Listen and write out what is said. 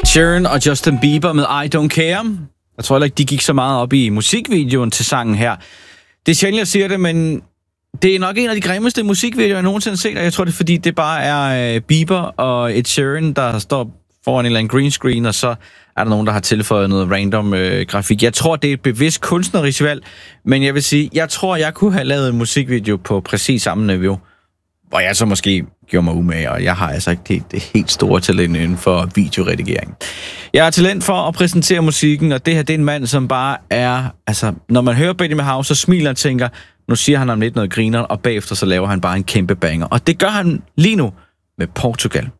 Sheeran og Justin Bieber med I Don't Care. Jeg tror heller ikke, de gik så meget op i musikvideoen til sangen her. Det er sjældent, jeg siger det, men det er nok en af de grimmeste musikvideoer, jeg nogensinde har set, og jeg tror, det er, fordi det bare er Bieber og Ed Sheeran, der står foran en eller anden green screen, og så er der nogen, der har tilføjet noget random grafik. Jeg tror, det er et bevidst kunstnerisk valg, men jeg vil sige, jeg tror, jeg kunne have lavet en musikvideo på præcis samme niveau, hvor jeg så måske gjorde mig umage, og jeg har altså ikke det helt store talent inden for videoredigering. Jeg har talent for at præsentere musikken, og det her, det er en mand, som bare er, altså, når man hører Benny House, så smiler og tænker, nu siger han om lidt noget griner, og bagefter så laver han bare en kæmpe banger. Og det gør han lige nu med Portugal.